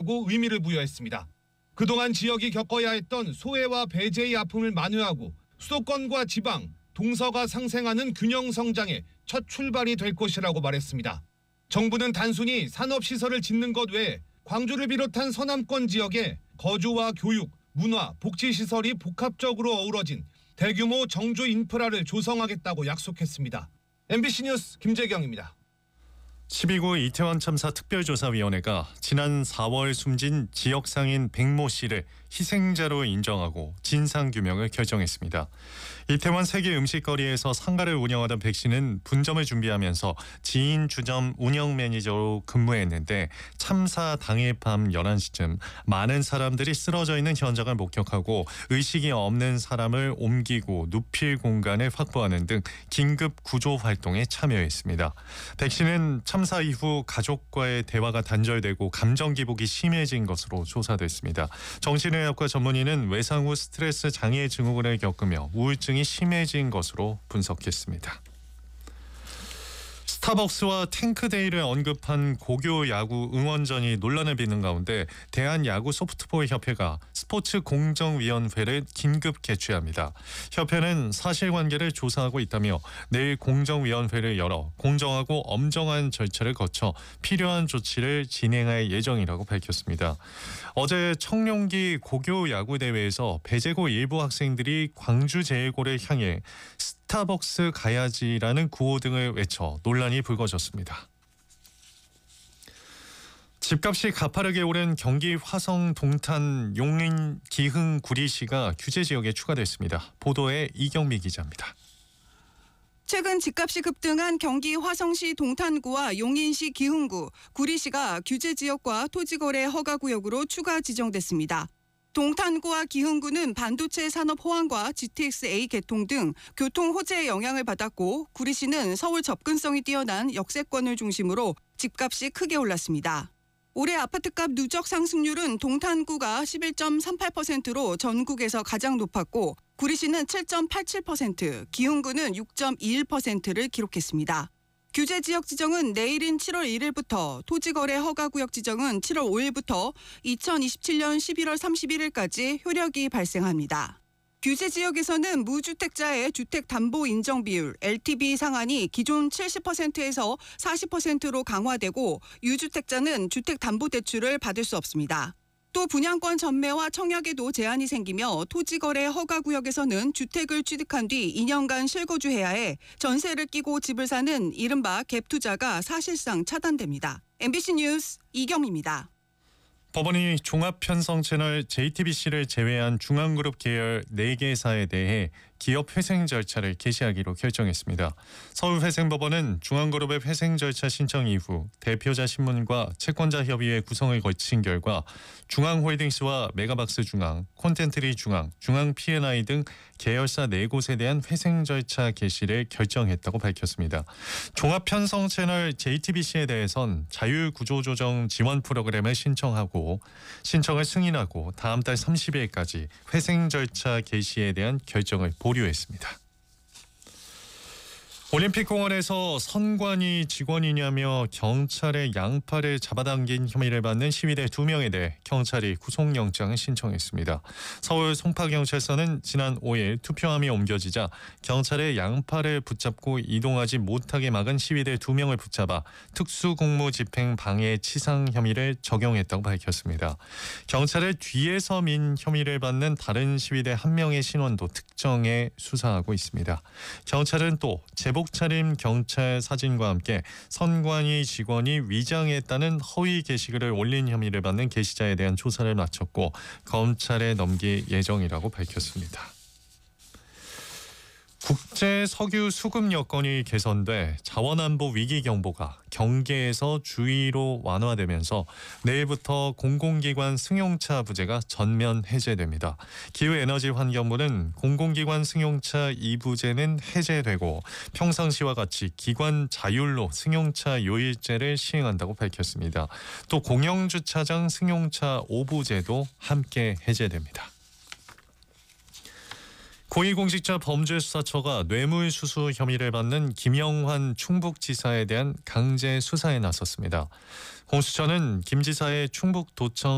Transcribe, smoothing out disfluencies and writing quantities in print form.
하겠다고 의미를 부여했습니다. 그동안 지역이 겪어야 했던 소외와 배제의 아픔을 만회하고 수도권과 지방, 동서가 상생하는 균형 성장의 첫 출발이 될 것이라고 말했습니다. 정부는 단순히 산업시설을 짓는 것 외에 광주를 비롯한 서남권 지역에 거주와 교육, 문화, 복지시설이 복합적으로 어우러진 대규모 정주 인프라를 조성하겠다고 약속했습니다. MBC 뉴스 김재경입니다. 12구 이태원 참사 특별조사위원회가 지난 4월 숨진 지역 상인 백모 씨를 희생자로 인정하고 진상규명을 결정했습니다. 이태원 세계 음식거리에서 상가를 운영하던 백 씨는 분점을 준비하면서 지인 주점 운영 매니저로 근무했는데 참사 당일 밤 11시쯤 많은 사람들이 쓰러져 있는 현장을 목격하고 의식이 없는 사람을 옮기고 눕힐 공간을 확보하는 등 긴급 구조 활동에 참여했습니다. 백 씨는 참사 이후 가족과의 대화가 단절되고 감정 기복이 심해진 것으로 조사됐습니다. 정신의학과 전문의는 외상 후 스트레스 장애 증후군을 겪으며 우울증이 심해진 것으로 분석했습니다. 스타벅스와 탱크데이를 언급한 고교 야구 응원전이 논란을 빚는 가운데 대한야구 소프트볼 협회가 스포츠 공정위원회를 긴급 개최합니다. 협회는 사실관계를 조사하고 있다며 내일 공정위원회를 열어 공정하고 엄정한 절차를 거쳐 필요한 조치를 진행할 예정이라고 밝혔습니다. 어제 청룡기 고교 야구 대회에서 배제고 일부 학생들이 광주제일고를 향해 스타벅스 가야지라는 구호 등을 외쳐 논란이 불거졌습니다. 집값이 가파르게 오른 경기 화성, 동탄, 용인, 기흥, 구리시가 규제 지역에 추가됐습니다. 보도에 이경미 기자입니다. 최근 집값이 급등한 경기 화성시 동탄구와 용인시 기흥구, 구리시가 규제 지역과 토지거래 허가구역으로 추가 지정됐습니다. 동탄구와 기흥구는 반도체 산업 호황과 GTX-A 개통 등 교통 호재의 영향을 받았고 구리시는 서울 접근성이 뛰어난 역세권을 중심으로 집값이 크게 올랐습니다. 올해 아파트값 누적 상승률은 동탄구가 11.38%로 전국에서 가장 높았고 구리시는 7.87%, 기흥구는 6.21%를 기록했습니다. 규제 지역 지정은 내일인 7월 1일부터, 토지거래 허가구역 지정은 7월 5일부터 2027년 11월 31일까지 효력이 발생합니다. 규제 지역에서는 무주택자의 주택담보 인정 비율 LTV 상한이 기존 70%에서 40%로 강화되고 유주택자는 주택담보대출을 받을 수 없습니다. 또 분양권 전매와 청약에도 제한이 생기며 토지거래 허가구역에서는 주택을 취득한 뒤 2년간 실거주해야 해 전세를 끼고 집을 사는 이른바 갭투자가 사실상 차단됩니다. MBC 뉴스 이경미입니다. 법원이 종합편성 채널 JTBC를 제외한 중앙그룹 계열 4개사에 대해 기업 회생 절차를 개시하기로 결정했습니다. 서울회생법원은 중앙그룹의 회생 절차 신청 이후 대표자 신문과 채권자 협의회 구성을 거친 결과 중앙홀딩스와 메가박스 중앙, 콘텐트리 중앙, 중앙 P&I 등 계열사 4곳에 대한 회생 절차 개시를 결정했다고 밝혔습니다. 종합편성 채널 JTBC에 대해선 자율구조조정 지원 프로그램을 신청하고 신청을 승인하고 다음 달 30일까지 회생 절차 개시에 대한 결정을 보류했습니다. 올림픽공원에서 선관위 직원이냐며 경찰의 양팔을 잡아당긴 혐의를 받는 시위대 2명에 대해 경찰이 구속영장을 신청했습니다. 서울 송파경찰서는 지난 5일 투표함이 옮겨지자 경찰의 양팔을 붙잡고 이동하지 못하게 막은 시위대 2명을 붙잡아 특수공무집행 방해 치상 혐의를 적용했다고 밝혔습니다. 경찰의 뒤에서 민 혐의를 받는 다른 시위대 1명의 신원도 특정해 수사하고 있습니다. 경찰은 또 제복 차림 경찰 사진과 함께 선관위 직원이 위장했다는 허위 게시글을 올린 혐의를 받는 게시자에 대한 조사를 마쳤고 검찰에 넘길 예정이라고 밝혔습니다. 국제 석유 수급 여건이 개선돼 자원안보 위기 경보가 경계에서 주의로 완화되면서 내일부터 공공기관 승용차 부재가 전면 해제됩니다. 기후에너지환경부는 공공기관 승용차 2부제는 해제되고 평상시와 같이 기관 자율로 승용차 요일제를 시행한다고 밝혔습니다. 또 공영주차장 승용차 5부제도 함께 해제됩니다. 고위공직자 범죄수사처가 뇌물수수 혐의를 받는 김영환 충북지사에 대한 강제 수사에 나섰습니다. 공수처는 김 지사의 충북도청